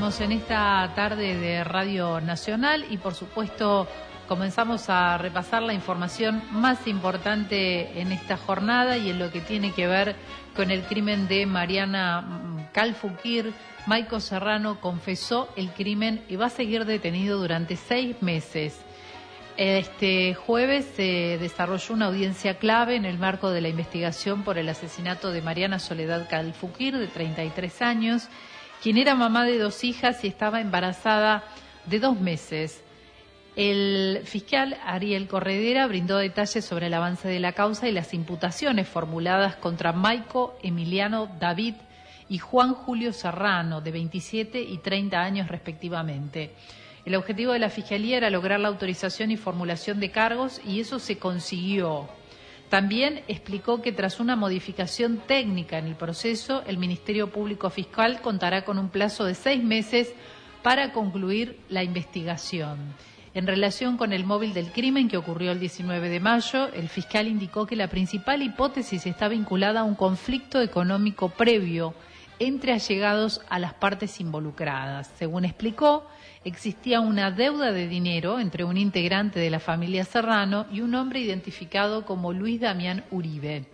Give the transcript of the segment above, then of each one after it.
Seguimos en esta tarde de Radio Nacional y por supuesto comenzamos a repasar la información más importante en esta jornada y en lo que tiene que ver con el crimen de Mariana Calfouquir. Maico Serrano confesó el crimen y va a seguir detenido durante 6 meses. Este jueves se desarrolló una audiencia clave en el marco de la investigación por el asesinato de Mariana Soledad Calfouquir, de 33 años, quien era mamá de 2 hijas y estaba embarazada de 2 meses. El fiscal Ariel Corredera brindó detalles sobre el avance de la causa y las imputaciones formuladas contra Maico Emiliano David y Juan Julio Serrano, de 27 y 30 años respectivamente. El objetivo de la Fiscalía era lograr la autorización y formulación de cargos y eso se consiguió. También explicó que tras una modificación técnica en el proceso, el Ministerio Público Fiscal contará con un plazo de 6 meses para concluir la investigación. En relación con el móvil del crimen que ocurrió el 19 de mayo, el fiscal indicó que la principal hipótesis está vinculada a un conflicto económico previo entre allegados a las partes involucradas. Según explicó, existía una deuda de dinero entre un integrante de la familia Serrano y un hombre identificado como Luis Damián Uribe.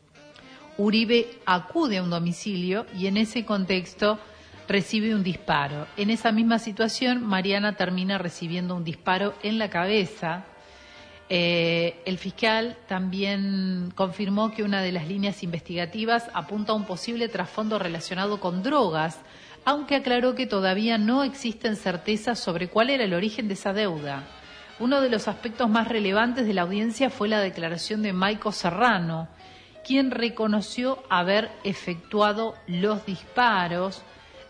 Uribe acude a un domicilio y en ese contexto recibe un disparo. En esa misma situación, Mariana termina recibiendo un disparo en la cabeza. El fiscal también confirmó que una de las líneas investigativas apunta a un posible trasfondo relacionado con drogas, aunque aclaró que todavía no existen certezas sobre cuál era el origen de esa deuda. Uno de los aspectos más relevantes de la audiencia fue la declaración de Maico Serrano, quien reconoció haber efectuado los disparos.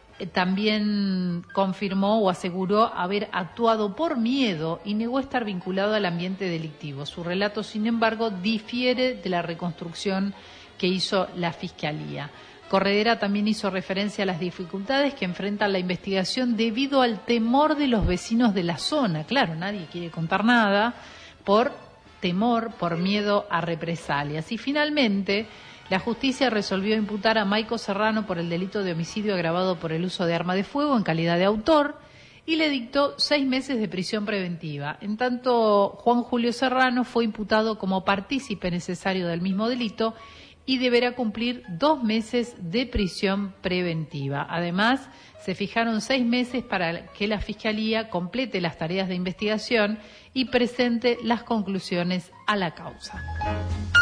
También confirmó o aseguró haber actuado por miedo y negó estar vinculado al ambiente delictivo. Su relato, sin embargo, difiere de la reconstrucción que hizo la Fiscalía. Corredera también hizo referencia a las dificultades que enfrenta la investigación debido al temor de los vecinos de la zona. Claro, nadie quiere contar nada por temor, por miedo a represalias. Y finalmente, la justicia resolvió imputar a Maico Serrano por el delito de homicidio agravado por el uso de arma de fuego en calidad de autor y le dictó 6 meses de prisión preventiva. En tanto, Juan Julio Serrano fue imputado como partícipe necesario del mismo delito y deberá cumplir 2 meses de prisión preventiva. Además, se fijaron 6 meses para que la Fiscalía complete las tareas de investigación y presente las conclusiones a la causa.